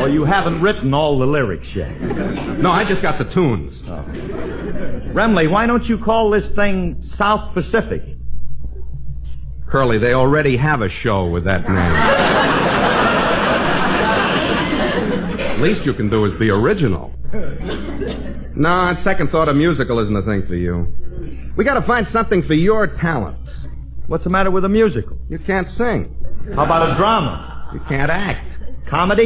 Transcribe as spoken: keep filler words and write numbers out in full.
Or you haven't written all the lyrics yet? No, I just got the tunes. Oh. Remley, why don't you call this thing South Pacific? Curly, they already have a show with that name. The least you can do is be original. No, on second thought, a musical isn't a thing for you. We gotta find something for your talents. What's the matter with a musical? You can't sing. How about a drama? You can't act. Comedy?